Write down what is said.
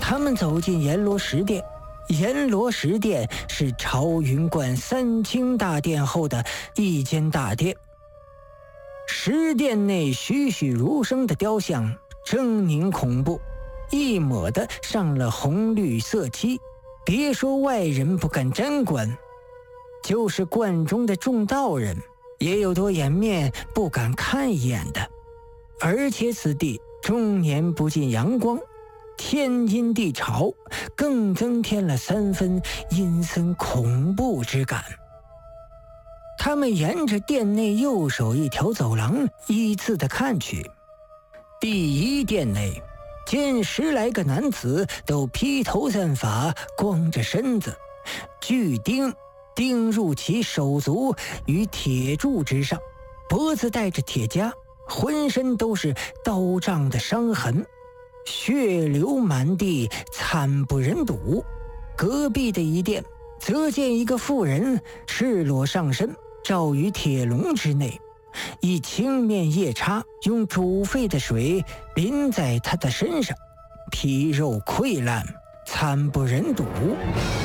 他们走进阎罗石殿。阎罗石殿是朝云观三清大殿后的一间大殿。石殿内栩栩如生的雕像狰狞恐怖，一抹的上了红绿色漆，别说外人不敢沾观，就是观中的众道人也有多颜面不敢看一眼的。而且此地终年不见阳光，天阴地潮，更增添了3分阴森恐怖之感。他们沿着殿内右手一条走廊依次的看去。第一殿内见10来个男子都披头散发，光着身子，巨钉钉入其手足与铁柱之上，脖子带着铁夹，浑身都是刀杖的伤痕，血流满地，惨不忍睹。隔壁的一殿则见一个妇人赤裸上身，罩于铁笼之内，以青面夜叉用煮沸的水淋在他的身上，皮肉溃烂，惨不忍睹。